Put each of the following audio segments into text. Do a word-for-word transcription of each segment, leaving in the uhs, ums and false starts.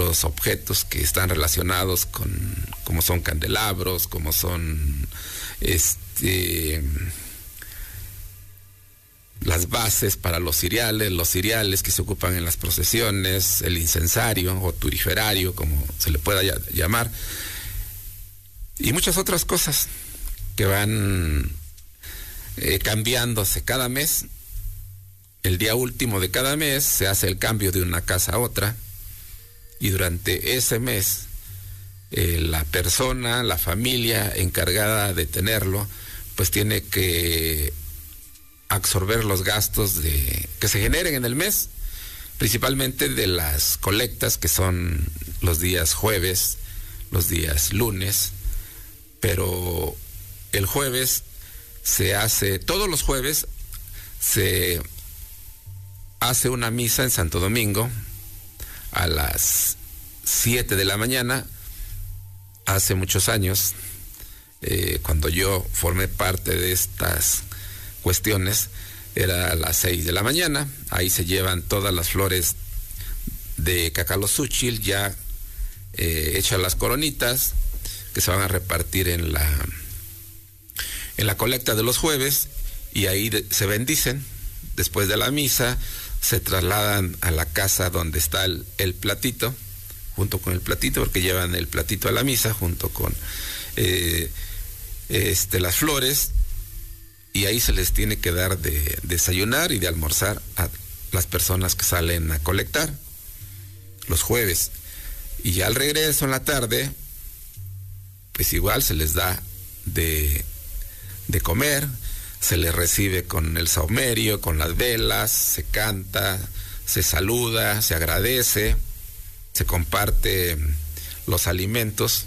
muchos objetos que están relacionados con, como son candelabros, como son este las bases para los ciriales, los ciriales que se ocupan en las procesiones, el incensario o turiferario, como se le pueda llamar, y muchas otras cosas que van eh, cambiándose cada mes. El día último de cada mes se hace el cambio de una casa a otra, y durante ese mes eh, la persona, la familia encargada de tenerlo, pues tiene que absorber los gastos de que se generen en el mes, principalmente de las colectas, que son los días jueves, los días lunes, pero el jueves se hace, todos los jueves se hace una misa en Santo Domingo a las siete de la mañana. Hace muchos años, eh, cuando yo formé parte de estas cuestiones, era a las seis de la mañana. Ahí se llevan todas las flores de cacalozúchil ya eh, hechas las coronitas, que se van a repartir en la en la colecta de los jueves, y ahí de, se bendicen. Después de la misa se trasladan a la casa donde está el, el platito, junto con el platito, porque llevan el platito a la misa junto con eh, este, las flores, y ahí se les tiene que dar de desayunar y de almorzar a las personas que salen a colectar los jueves. Y ya al regreso en la tarde, pues igual se les da de, de comer, se les recibe con el saumerio, con las velas, se canta, se saluda, se agradece, se comparte los alimentos,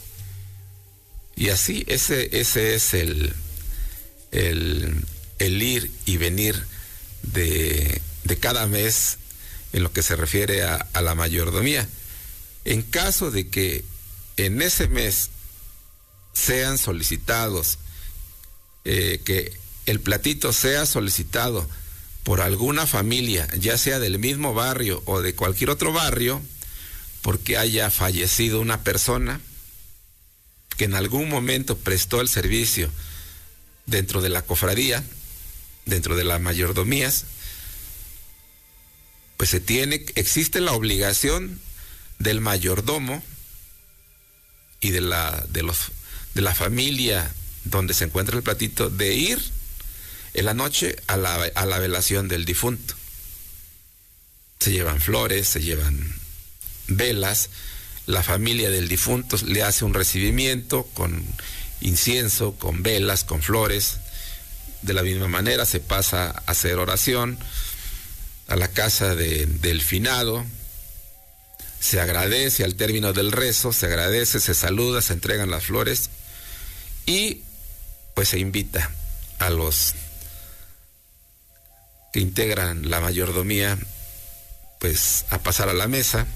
y así ese, ese es el, el, el ir y venir de, de cada mes en lo que se refiere a, a la mayordomía. En caso de que en ese mes sean solicitados, eh, que el platito sea solicitado por alguna familia, ya sea del mismo barrio o de cualquier otro barrio, porque haya fallecido una persona que en algún momento prestó el servicio dentro de la cofradía, dentro de las mayordomías, pues se tiene, existe la obligación del mayordomo y de la, de los, de la familia donde se encuentra el platito, de ir en la noche a la, a la velación del difunto. Se llevan flores, se llevan velas, la familia del difunto le hace un recibimiento con incienso, con velas, con flores. De la misma manera se pasa a hacer oración a la casa de, del finado, se agradece al término del rezo, se agradece, se saluda, se entregan las flores, y pues se invita a los que integran la mayordomía pues a pasar a la mesa.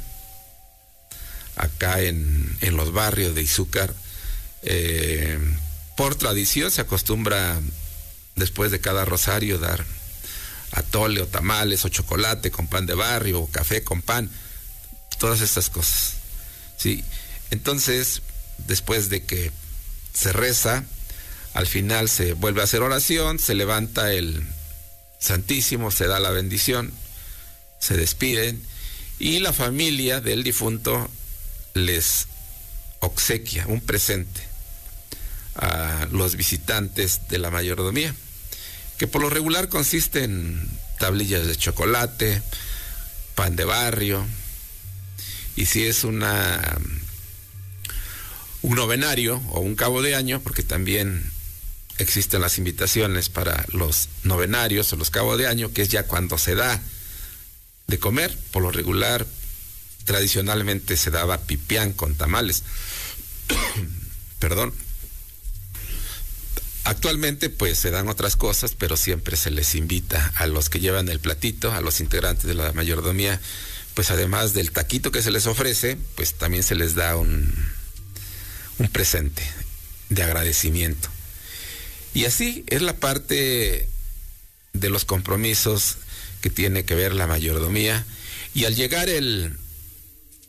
Acá en, en los barrios de Izúcar, eh, por tradición se acostumbra después de cada rosario dar atole o tamales o chocolate con pan de barrio o café con pan, todas estas cosas, ¿sí? Entonces, después de que se reza, al final se vuelve a hacer oración, se levanta el Santísimo, se da la bendición, se despiden, y la familia del difunto les obsequia un presente a los visitantes de la mayordomía, que por lo regular consiste en tablillas de chocolate, pan de barrio, y si es una un novenario o un cabo de año, porque también existen las invitaciones para los novenarios o los cabos de año, que es ya cuando se da de comer. Por lo regular, tradicionalmente se daba pipián con tamales. Perdón. Actualmente pues se dan otras cosas, pero siempre se les invita a los que llevan el platito, a los integrantes de la mayordomía, pues además del taquito que se les ofrece, pues también se les da un, un presente de agradecimiento. Y así es la parte de los compromisos que tiene que ver la mayordomía. Y al llegar el,